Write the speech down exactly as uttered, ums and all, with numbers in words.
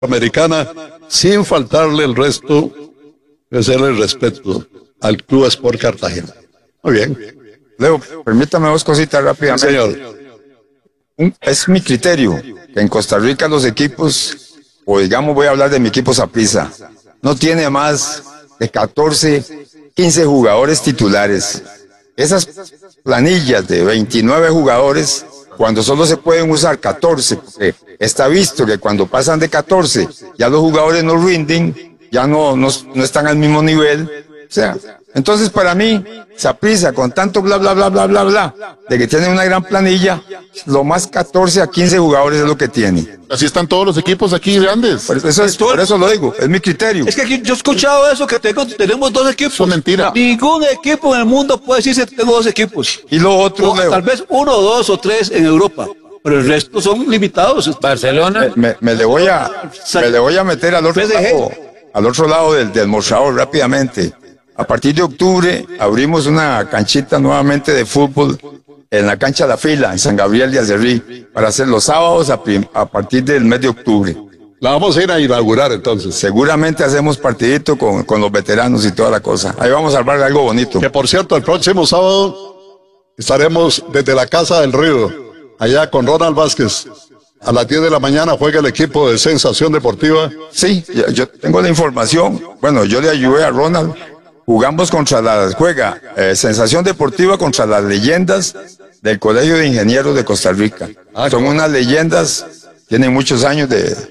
Americana, sin faltarle el resto, hacerle el respeto al Club Sport Cartagena. Muy bien. Leo, permítame dos cositas rápidamente. Sí, señor. Un, es mi criterio que en Costa Rica los equipos, o digamos voy a hablar de mi equipo Saprissa, no tiene más de catorce, quince jugadores titulares. Esas planillas de veintinueve jugadores, cuando solo se pueden usar catorce, porque está visto que cuando pasan de catorce, ya los jugadores no rinden, ya no, no, no están al mismo nivel. O sea, entonces para mí, Saprissa, con tanto bla, bla, bla, bla, bla, bla, de que tiene una gran planilla, lo más catorce a quince jugadores es lo que tiene. Así están todos los equipos aquí grandes. Por eso, es, por eso lo digo, es mi criterio. Es que aquí yo he escuchado eso, que tengo, tenemos dos equipos. Eso es mentira. Ningún equipo en el mundo puede decirse que tengo dos equipos. Y lo otro, O Leo, tal vez uno, dos o tres en Europa, pero el resto son limitados. Barcelona. me, me le voy a, me le voy a meter al otro P S G. lado, al otro lado del, del mostrador rápidamente. A partir de octubre abrimos una canchita nuevamente de fútbol en la cancha La Fila, en San Gabriel de Acerrí, para hacer los sábados a, prim- a partir del mes de octubre. La vamos a ir a inaugurar entonces. Seguramente hacemos partidito con, con los veteranos y toda la cosa. Ahí vamos a armar algo bonito. Que por cierto, el próximo sábado estaremos desde la Casa del Río, allá con Ronald Vázquez. A las diez de la mañana juega el equipo de Sensación Deportiva. Sí, yo, yo tengo la información. Bueno, yo le ayudé a Ronald. Jugamos contra las, juega eh, Sensación Deportiva contra las leyendas del Colegio de Ingenieros de Costa Rica. Son unas leyendas, tienen muchos años de,